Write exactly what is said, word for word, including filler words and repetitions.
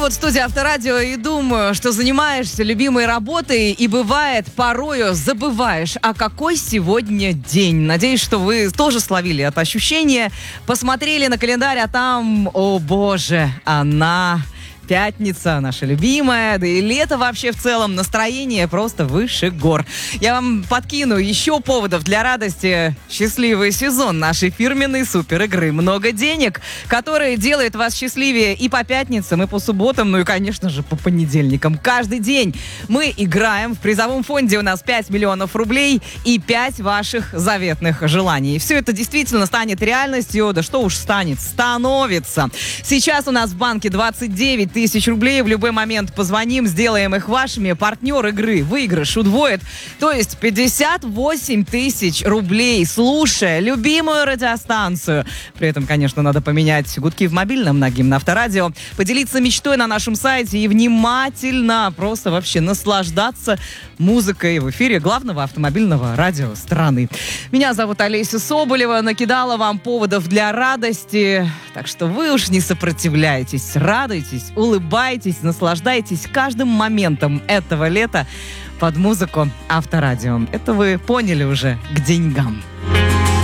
вот в студии Авторадио и думаю, что занимаешься любимой работой, и бывает, порою забываешь, а какой сегодня день. Надеюсь, что вы тоже словили это ощущение, посмотрели на календарь, а там, о боже, она... Пятница, наша любимая, да и лето вообще в целом, настроение просто выше гор. Я вам подкину еще поводов для радости. Счастливый сезон нашей фирменной супер игры «Много денег», которая делает вас счастливее и по пятницам, и по субботам, ну и, конечно же, по понедельникам. Каждый день мы играем. В призовом фонде у нас пять миллионов рублей и пять ваших заветных желаний. И все это действительно станет реальностью. Да что уж станет, становится. Сейчас у нас в банке двадцать девять тысяч рублей. В любой момент позвоним, сделаем их вашими. Партнер игры выигрыш удвоит. То есть пятьдесят восемь тысяч рублей, слушая любимую радиостанцию. При этом, конечно, надо поменять гудки в мобильном на гимн Авторадио. Поделиться мечтой на нашем сайте и внимательно просто вообще наслаждаться музыкой в эфире главного автомобильного радио страны. Меня зовут Олеся Соболева. Накидала вам поводов для радости. Так что вы уж не сопротивляйтесь, радуйтесь, улыбайтесь, наслаждайтесь каждым моментом этого лета под музыку Авторадио. Это вы поняли уже к деньгам.